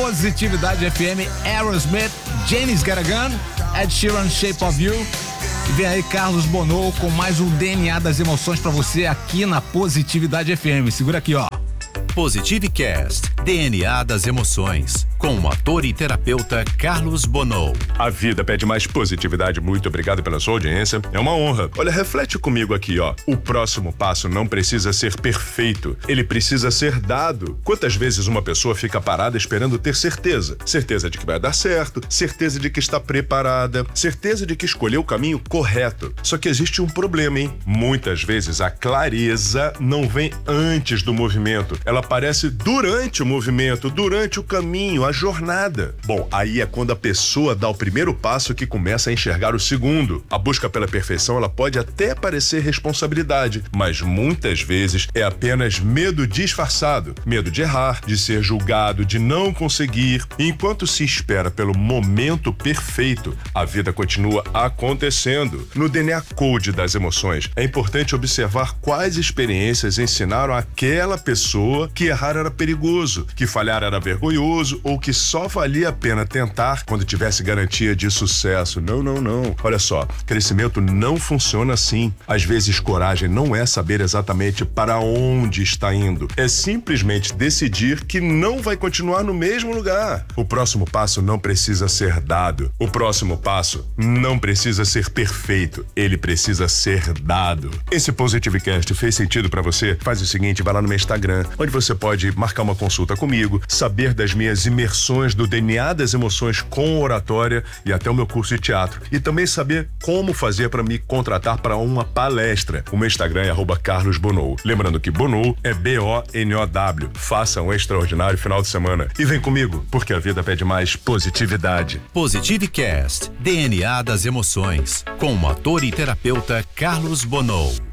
Positividade FM, Aerosmith, Janis Got a Gun, Ed Sheeran, Shape of You. E vem aí Carlos Bonow com mais um DNA das emoções pra você aqui na Positividade FM. Segura aqui, ó. Positivecast, DNA das emoções, com o ator e terapeuta Carlos Bonow. A vida pede mais positividade. Muito obrigado pela sua audiência. É uma honra. Olha, reflete comigo aqui, ó. O próximo passo não precisa ser perfeito. Ele precisa ser dado. Quantas vezes uma pessoa fica parada esperando ter certeza? Certeza de que vai dar certo, certeza de que está preparada, certeza de que escolheu o caminho correto. Só que existe um problema, hein? Muitas vezes a clareza não vem antes do movimento. Ela aparece durante o movimento, durante o caminho, a jornada. Bom, aí é quando a pessoa dá o primeiro passo que começa a enxergar o segundo. A busca pela perfeição, ela pode até parecer responsabilidade, mas muitas vezes é apenas medo disfarçado. Medo de errar, de ser julgado, de não conseguir. E enquanto se espera pelo momento perfeito, a vida continua acontecendo. No DNA Code das emoções, é importante observar quais experiências ensinaram àquela pessoa que errar era perigoso, que falhar era vergonhoso ou que só valia a pena tentar quando tivesse garantia de sucesso. Não. Olha só, crescimento não funciona assim. Às vezes, coragem não é saber exatamente para onde está indo. É simplesmente decidir que não vai continuar no mesmo lugar. O próximo passo não precisa ser dado. O próximo passo não precisa ser perfeito. Ele precisa ser dado. Esse Positivecast fez sentido para você? Faz o seguinte, vai lá no meu Instagram, onde você pode marcar uma consulta comigo, saber das minhas imersões do DNA das emoções com oratória e até o meu curso de teatro. E também saber como fazer para me contratar para uma palestra. O meu Instagram é @carlosbonow. Lembrando que Bonow é B-O-N-O-W. Faça um extraordinário final de semana. E vem comigo, porque a vida pede mais positividade. Positivecast, DNA das emoções, com o ator e terapeuta Carlos Bonow.